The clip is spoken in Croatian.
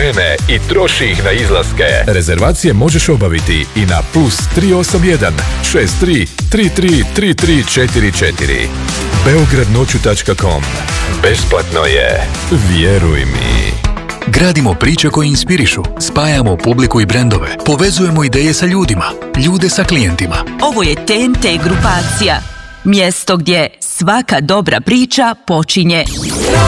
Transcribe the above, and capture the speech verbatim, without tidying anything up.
cene i troši ih na izlaske. Rezervacije možeš obaviti i na plus tri osam jedan šest tri tri tri tri tri četiri četiri. beogradnoću tačka com. Besplatno je. Vjeruj mi. Gradimo priče koje inspirišu, spajamo publiku i brendove, povezujemo ideje sa ljudima, ljude sa klijentima. Ovo je T N T grupacija. Mjesto gdje svaka dobra priča počinje